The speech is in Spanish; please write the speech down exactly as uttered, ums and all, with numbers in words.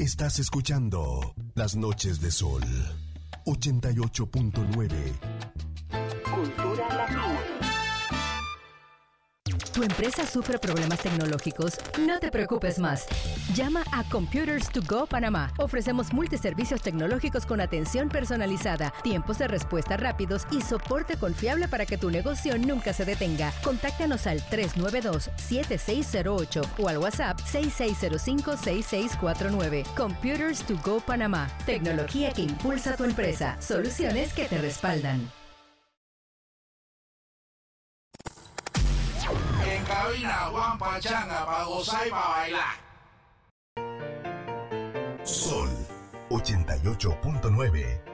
Estás escuchando Las Noches de Sol. ochenta y ocho punto nueve. Cultura Latina. ¿Tu empresa sufre problemas tecnológicos? No te preocupes más. Llama a Computers to Go Panamá. Ofrecemos multiservicios tecnológicos con atención personalizada, tiempos de respuesta rápidos y soporte confiable para que tu negocio nunca se detenga. Contáctanos al tres nueve dos, siete seis cero ocho o al WhatsApp seis seis cero cinco, seis seis cuatro nueve. Computers to Go Panamá. Tecnología que impulsa tu empresa. Soluciones que te respaldan. En cabina, Juan Pachanga, para gozar y para bailar. Sol ochenta y ocho punto nueve.